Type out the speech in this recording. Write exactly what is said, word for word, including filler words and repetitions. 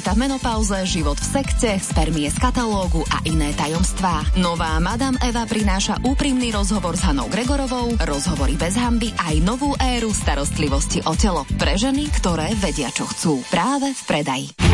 Dieta v menopauze, život v sekte, spermie z katalógu a iné tajomstvá. Nová Madame Eva prináša úprimný rozhovor s Hanou Gregorovou, rozhovory bez hanby aj novú éru starostlivosti o telo pre ženy, ktoré vedia, čo chcú. Práve v predaji.